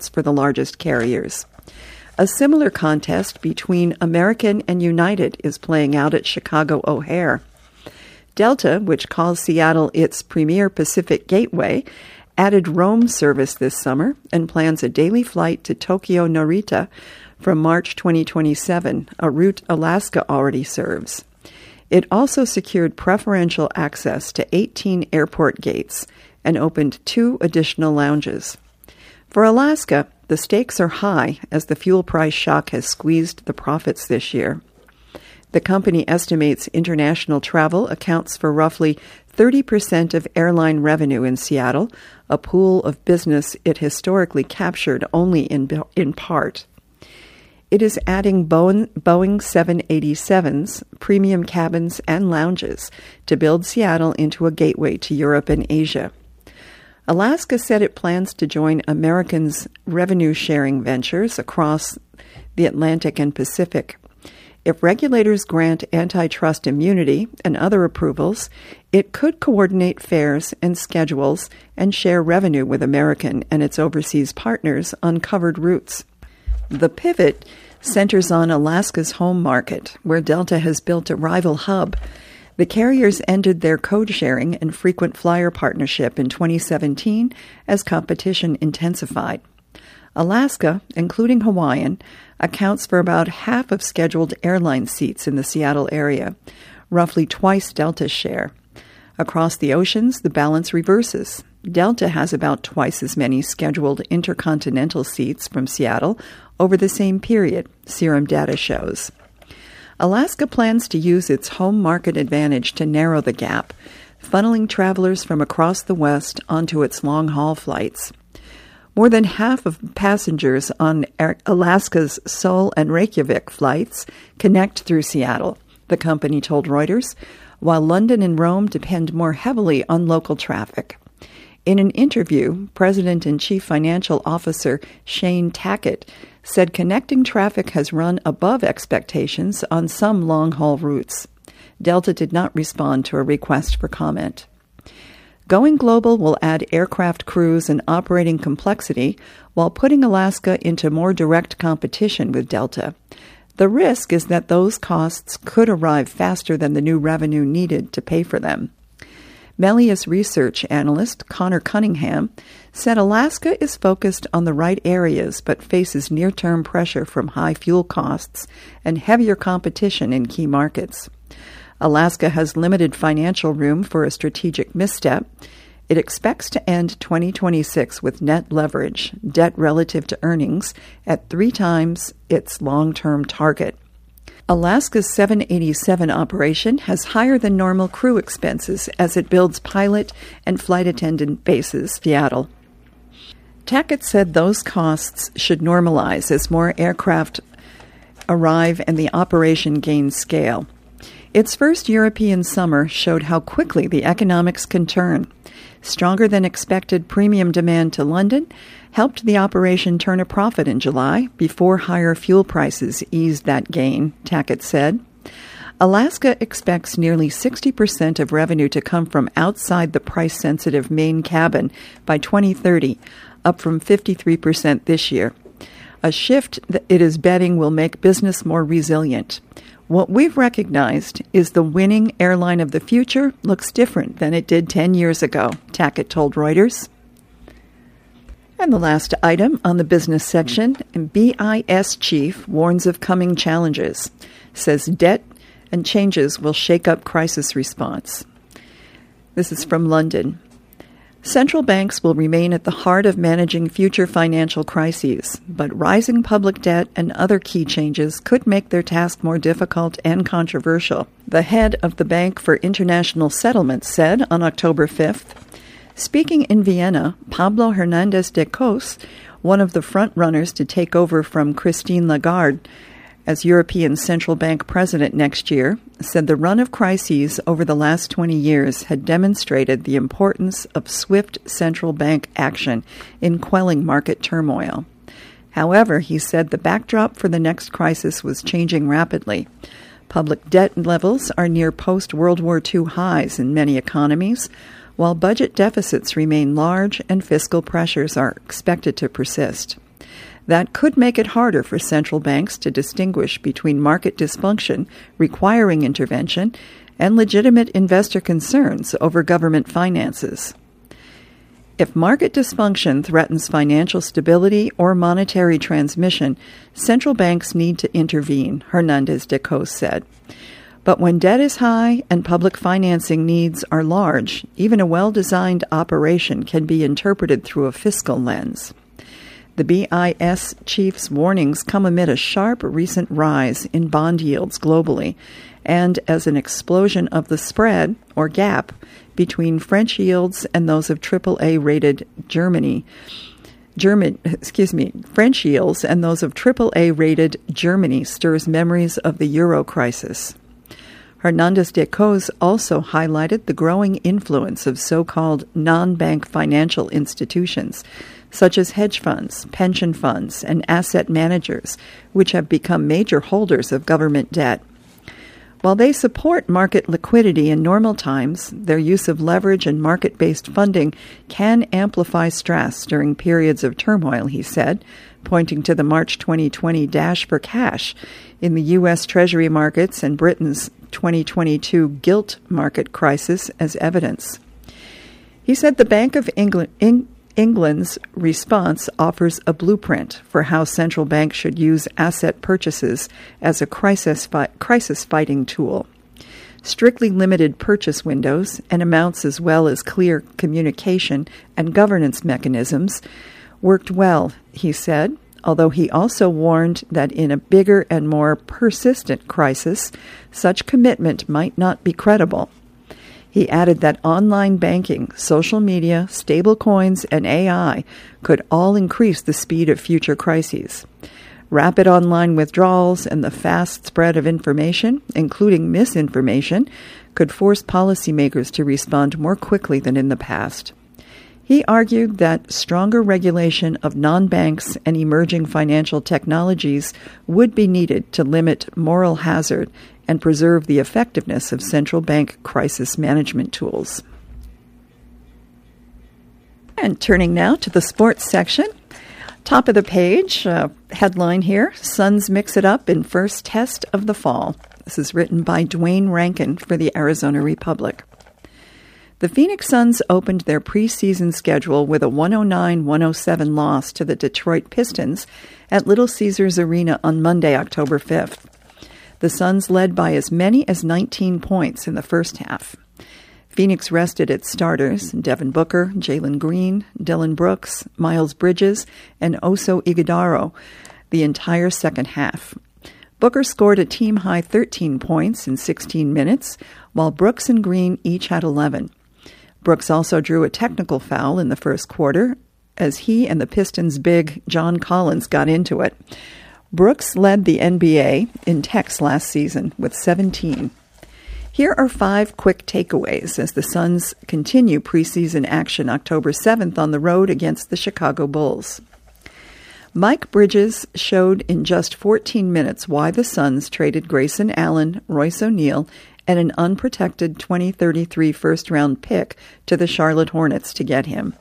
for the largest carriers. A similar contest between American and United is playing out at Chicago O'Hare. Delta, which calls Seattle its premier Pacific gateway, added Rome service this summer and plans a daily flight to Tokyo Narita from March 2027, a route Alaska already serves. It also secured preferential access to 18 airport gates and opened 2 additional lounges. For Alaska, the stakes are high as the fuel price shock has squeezed the profits this year. The company estimates international travel accounts for roughly 30% of airline revenue in Seattle, a pool of business it historically captured only in part. It is adding Boeing 787s, premium cabins, and lounges to build Seattle into a gateway to Europe and Asia. Alaska said it plans to join American's revenue-sharing ventures across the Atlantic and Pacific. If regulators grant antitrust immunity and other approvals, it could coordinate fares and schedules and share revenue with American and its overseas partners on covered routes. The pivot centers on Alaska's home market, where Delta has built a rival hub. The carriers ended their code-sharing and frequent flyer partnership in 2017 as competition intensified. Alaska, including Hawaiian, accounts for about half of scheduled airline seats in the Seattle area, roughly twice Delta's share. Across the oceans, the balance reverses. Delta has about twice as many scheduled intercontinental seats from Seattle over the same period, Serum data shows. Alaska plans to use its home market advantage to narrow the gap, funneling travelers from across the West onto its long-haul flights. More than half of passengers on Alaska's Seoul and Reykjavik flights connect through Seattle, the company told Reuters, while London and Rome depend more heavily on local traffic. In an interview, President and Chief Financial Officer Shane Tackett said connecting traffic has run above expectations on some long-haul routes. Delta did not respond to a request for comment. Going global will add aircraft crews and operating complexity while putting Alaska into more direct competition with Delta. The risk is that those costs could arrive faster than the new revenue needed to pay for them. Melius research analyst Connor Cunningham said Alaska is focused on the right areas but faces near-term pressure from high fuel costs and heavier competition in key markets. Alaska has limited financial room for a strategic misstep. It expects to end 2026 with net leverage, debt relative to earnings, at 3 times its long-term target. Alaska's 787 operation has higher than normal crew expenses as it builds pilot and flight attendant bases, Seattle. Tackett said those costs should normalize as more aircraft arrive and the operation gains scale. Its first European summer showed how quickly the economics can turn. Stronger than expected premium demand to London helped the operation turn a profit in July before higher fuel prices eased that gain, Tackett said. Alaska expects nearly 60% of revenue to come from outside the price-sensitive main cabin by 2030, up from 53% this year. A shift that it is betting will make business more resilient. What we've recognized is the winning airline of the future looks different than it did 10 years ago, Tackett told Reuters. And the last item on the business section, BIS chief warns of coming challenges, says debt and changes will shake up crisis response. This is from London. Central banks will remain at the heart of managing future financial crises, but rising public debt and other key changes could make their task more difficult and controversial. The head of the Bank for International Settlements said on October 5th, speaking in Vienna, Pablo Hernandez de Cos, one of the front-runners to take over from Christine Lagarde as European Central Bank president next year, said the run of crises over the last 20 years had demonstrated the importance of swift central bank action in quelling market turmoil. However, he said the backdrop for the next crisis was changing rapidly. Public debt levels are near post-World War II highs in many economies, while budget deficits remain large and fiscal pressures are expected to persist. That could make it harder for central banks to distinguish between market dysfunction requiring intervention and legitimate investor concerns over government finances. If market dysfunction threatens financial stability or monetary transmission, central banks need to intervene, Hernandez de Cos said. But when debt is high and public financing needs are large, even a well-designed operation can be interpreted through a fiscal lens. The BIS chief's warnings come amid a sharp recent rise in bond yields globally and as an explosion of the spread, or gap, between French yields and those of AAA-rated French yields and those of AAA-rated Germany stirs memories of the Euro crisis. Hernandez de Cos also highlighted the growing influence of so-called non-bank financial institutions, such as hedge funds, pension funds, and asset managers, which have become major holders of government debt. While they support market liquidity in normal times, their use of leverage and market-based funding can amplify stress during periods of turmoil, he said, pointing to the March 2020 dash for cash in the U.S. Treasury markets and Britain's 2022 gilt market crisis as evidence. He said the Bank of England's response offers a blueprint for how central banks should use asset purchases as a crisis-fighting tool. Strictly limited purchase windows and amounts as well as clear communication and governance mechanisms worked well, he said, although he also warned that in a bigger and more persistent crisis, such commitment might not be credible. He added that online banking, social media, stablecoins, and AI could all increase the speed of future crises. Rapid online withdrawals and the fast spread of information, including misinformation, could force policymakers to respond more quickly than in the past. He argued that stronger regulation of non-banks and emerging financial technologies would be needed to limit moral hazard and preserve the effectiveness of central bank crisis management tools. And turning now to the sports section. Top of the page, headline here, Suns mix it up in first test of the fall. This is written by Dwayne Rankin for the Arizona Republic. The Phoenix Suns opened their preseason schedule with a 109-107 loss to the Detroit Pistons at Little Caesars Arena on Monday, October 5th. The Suns led by as many as 19 points in the first half. Phoenix rested its starters, Devin Booker, Jalen Green, Dillon Brooks, Miles Bridges, and Oso Ighodaro, the entire second half. Booker scored a team-high 13 points in 16 minutes, while Brooks and Green each had 11. Brooks also drew a technical foul in the first quarter as he and the Pistons' big John Collins got into it. Brooks led the NBA in techs last season with 17. Here are 5 quick takeaways as the Suns continue preseason action October 7th on the road against the Chicago Bulls. Mike Bridges showed in just 14 minutes why the Suns traded Grayson Allen, Royce O'Neal, and an unprotected 2033 first-round pick to the Charlotte Hornets to get him.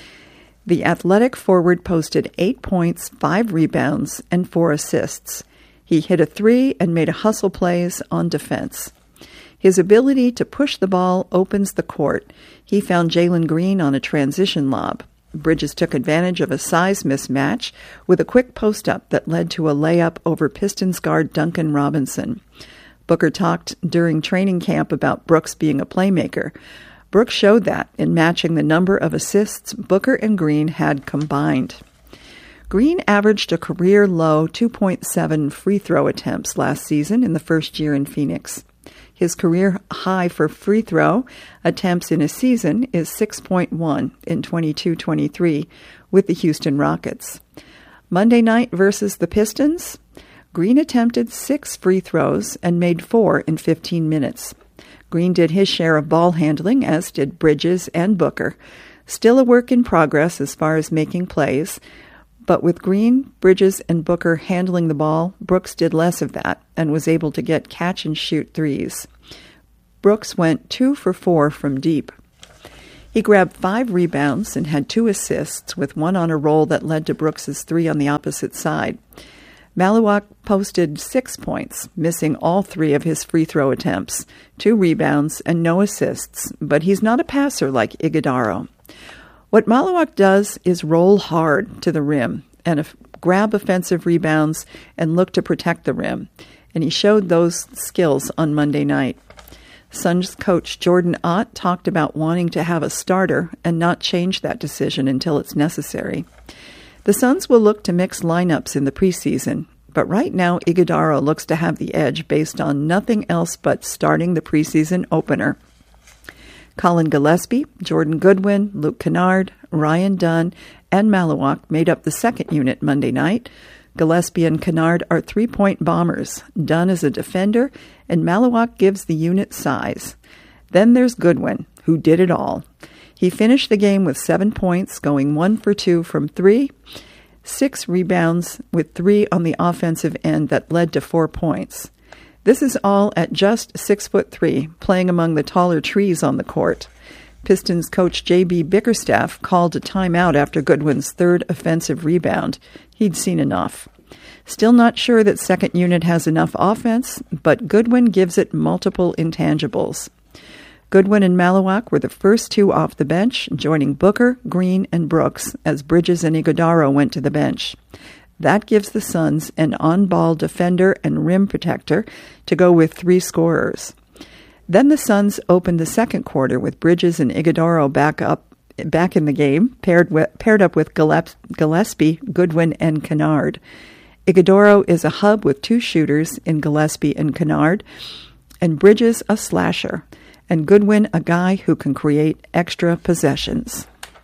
The athletic forward posted 8 points, 5 rebounds, and 4 assists. He hit a 3 and made hustle plays on defense. His ability to push the ball opens the court. He found Jalen Green on a transition lob. Bridges took advantage of a size mismatch with a quick post-up that led to a layup over Pistons guard Duncan Robinson. Booker talked during training camp about Brooks being a playmaker. Brooks showed that in matching the number of assists Booker and Green had combined. Green averaged a career-low 2.7 free throw attempts last season in the first year in Phoenix. His career high for free throw attempts in a season is 6.1 in 22-23 with the Houston Rockets. Monday night versus the Pistons, Green attempted 6 free throws and made 4 in 15 minutes. Green did his share of ball handling, as did Bridges and Booker. Still a work in progress as far as making plays, but with Green, Bridges, and Booker handling the ball, Brooks did less of that and was able to get catch-and-shoot threes. Brooks went 2 for 4 from deep. He grabbed 5 rebounds and had 2 assists, with one on a roll that led to Brooks's 3 on the opposite side. Maluak posted 6 points, missing all 3 of his free throw attempts, 2 rebounds, and no assists, but he's not a passer like Ighodaro. What Maluak does is roll hard to the rim and grab offensive rebounds and look to protect the rim, and he showed those skills on Monday night. Suns coach Jordan Ott talked about wanting to have a starter and not change that decision until it's necessary. The Suns will look to mix lineups in the preseason, but right now Ighodaro looks to have the edge based on nothing else but starting the preseason opener. Colin Gillespie, Jordan Goodwin, Luke Kennard, Ryan Dunn, and Maluak made up the second unit Monday night. Gillespie and Kennard are 3-point bombers. Dunn is a defender, and Maluak gives the unit size. Then there's Goodwin, who did it all. He finished the game with 7 points, going 1 for 2 from 3, 6 rebounds with 3 on the offensive end that led to 4 points. This is all at just 6'3", playing among the taller trees on the court. Pistons coach J.B. Bickerstaff called a timeout after Goodwin's 3rd offensive rebound. He'd seen enough. Still not sure that second unit has enough offense, but Goodwin gives it multiple intangibles. Goodwin and Maluak were the first 2 off the bench, joining Booker, Green, and Brooks as Bridges and Ighodaro went to the bench. That gives the Suns an on-ball defender and rim protector to go with 3 scorers. Then the Suns opened the second quarter with Bridges and Ighodaro back in the game, paired up with Gillespie, Goodwin, and Kennard. Ighodaro is a hub with 2 shooters in Gillespie and Kennard, and Bridges a slasher, and Goodwin a guy who can create extra possessions.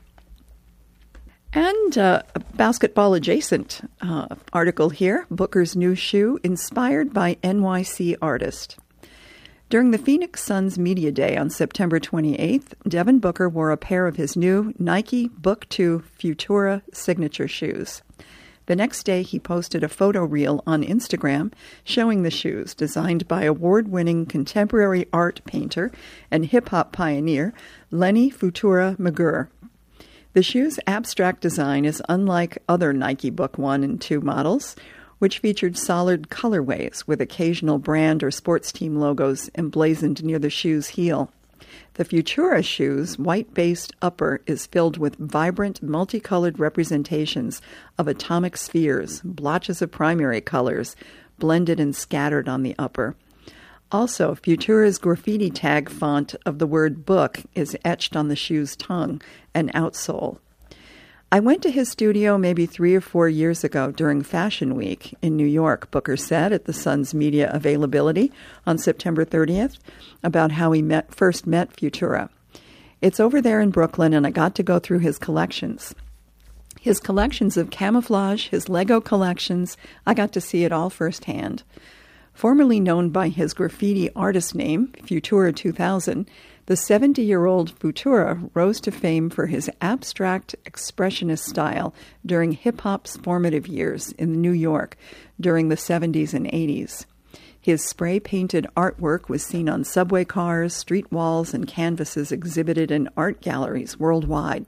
And a basketball-adjacent article here, Booker's new shoe, inspired by NYC artist. During the Phoenix Suns Media Day on September 28th, Devin Booker wore a pair of his new Nike Book 2 Futura signature shoes. The next day, he posted a photo reel on Instagram showing the shoes, designed by award-winning contemporary art painter and hip-hop pioneer Lenny Futura Magur. The shoe's abstract design is unlike other Nike Book 1 and 2 models, which featured solid colorways with occasional brand or sports team logos emblazoned near the shoe's heel. The Futura shoe's white-based upper is filled with vibrant, multicolored representations of atomic spheres, blotches of primary colors, blended and scattered on the upper. Also, Futura's graffiti tag font of the word book is etched on the shoe's tongue and outsole. I went to his studio maybe 3 or 4 years ago during Fashion Week in New York, Booker said at the Sun's media availability on September 30th about how he first met Futura. It's over there in Brooklyn, and I got to go through his collections. His collections of camouflage, his Lego collections, I got to see it all firsthand. Formerly known by his graffiti artist name, Futura 2000, the 70-year-old Futura rose to fame for his abstract expressionist style during hip-hop's formative years in New York during the 70s and 80s. His spray-painted artwork was seen on subway cars, street walls, and canvases exhibited in art galleries worldwide.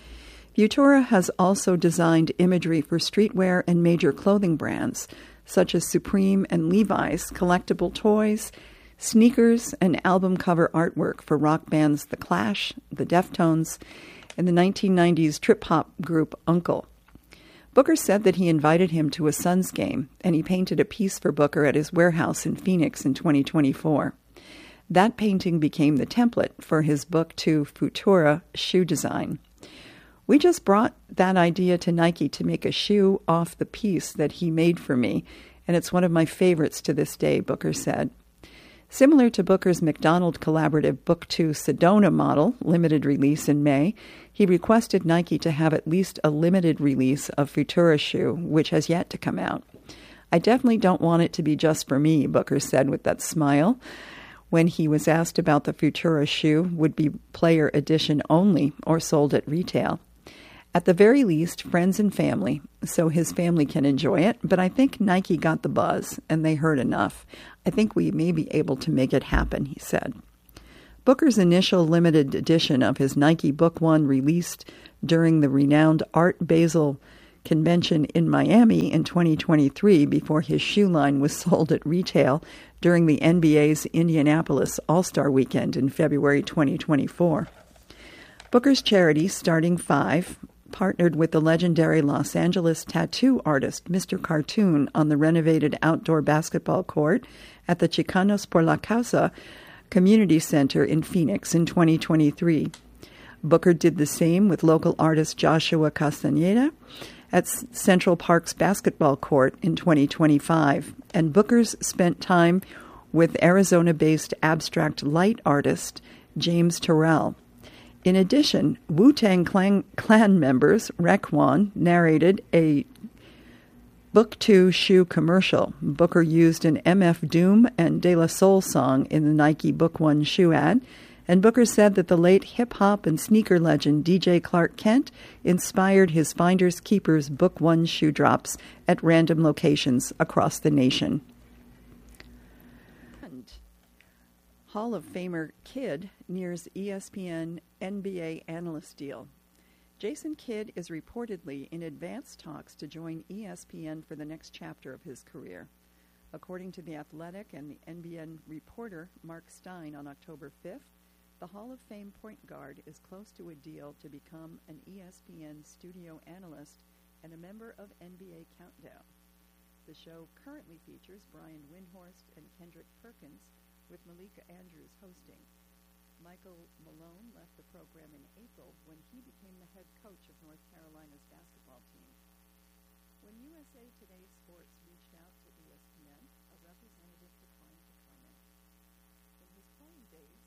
Futura has also designed imagery for streetwear and major clothing brands, such as Supreme and Levi's, collectible toys, sneakers, and album cover artwork for rock bands The Clash, The Deftones, and the 1990s trip-hop group Uncle. Booker said that he invited him to a Suns game, and he painted a piece for Booker at his warehouse in Phoenix in 2024. That painting became the template for his Book 2 Futura shoe design. We just brought that idea to Nike to make a shoe off the piece that he made for me, and it's one of my favorites to this day, Booker said. Similar to Booker's McDonald collaborative Book 2 Sedona model, limited release in May, he requested Nike to have at least a limited release of Futura shoe, which has yet to come out. I definitely don't want it to be just for me, Booker said with that smile. When he was asked about the Futura shoe would be player edition only or sold at retail. At the very least, friends and family, so his family can enjoy it, but I think Nike got the buzz, and they heard enough. I think we may be able to make it happen, he said. Booker's initial limited edition of his Nike Book One, released during the renowned Art Basel convention in Miami in 2023 before his shoe line was sold at retail during the NBA's Indianapolis All-Star Weekend in February 2024. Booker's charity, Starting Five, partnered with the legendary Los Angeles tattoo artist Mr. Cartoon on the renovated outdoor basketball court at the Chicanos por la Causa Community Center in Phoenix in 2023. Booker did the same with local artist Joshua Castaneda at Central Park's basketball court in 2025, and Booker's spent time with Arizona-based abstract light artist James Terrell. In addition, Wu-Tang Clan members Raekwon narrated a Book 2 shoe commercial. Booker used an MF Doom and De La Soul song in the Nike Book One shoe ad, and Booker said that the late hip-hop and sneaker legend DJ Clark Kent inspired his Finders Keepers Book One shoe drops at random locations across the nation. And Hall of Famer Kidd nears ESPN NBA analyst deal. Jason Kidd is reportedly in advanced talks to join ESPN for the next chapter of his career. According to The Athletic and the NBN reporter Mark Stein on October 5th, the Hall of Fame point guard is close to a deal to become an ESPN studio analyst and a member of NBA Countdown. The show currently features Brian Windhorst and Kendrick Perkins, with Malika Andrews hosting. Michael Malone left the program in April when he became the head coach of North Carolina's basketball team. When USA Today Sports reached out to ESPN, a representative declined to comment. In his playing days,